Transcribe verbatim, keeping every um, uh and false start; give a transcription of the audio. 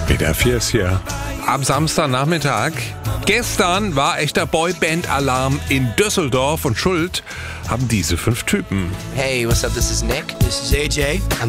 W D R vier ist hier. Am Samstagnachmittag. Gestern war echter Boyband-Alarm in Düsseldorf und schuld haben diese fünf Typen. Hey, what's up? This is Nick. This is A J. I'm